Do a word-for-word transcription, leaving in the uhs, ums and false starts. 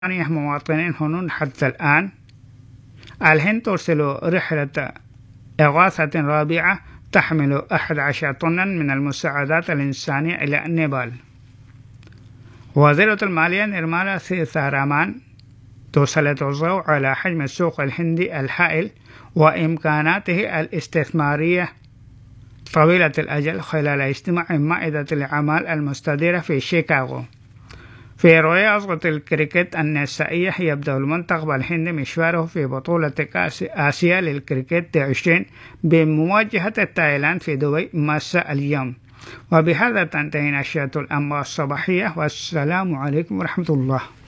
مواطنين هنود حتى الآن. الهند ترسل رحلة إغاثة رابعة تحمل أحد عشر طنا من المساعدات الإنسانية إلى نيبال. وزيرة المالية نيرمالا سيثارمان تسلط الضوء على حجم السوق الهندي الهائل وإمكاناته الاستثمارية طويلة الأجل خلال اجتماع مائدة الأعمال المستديرة في شيكاغو. في رياضة الكريكت النسائية يبدأ المنتخب الهندي مشواره في بطولة كأس آسيا للكريكت عشرين بمواجهة تايلاند في دبي مساء اليوم. وبهذا تنتهي نشرة الأنباء الصباحية، والسلام عليكم ورحمة الله.